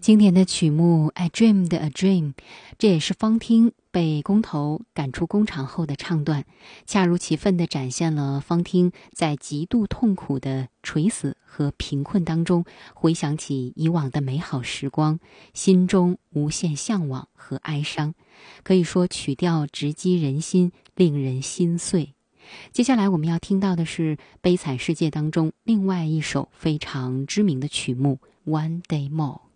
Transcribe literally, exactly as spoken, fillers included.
经典的曲目 I Dreamed a Dream， 这也是方汀被工头赶出工厂后的唱段，恰如其分地展现了方汀在极度痛苦的垂死和贫困当中回想起以往的美好时光，心中无限向往和哀伤，可以说曲调直击人心，令人心碎。接下来我们要听到的是《悲惨世界》当中另外一首非常知名的曲目 One Day More。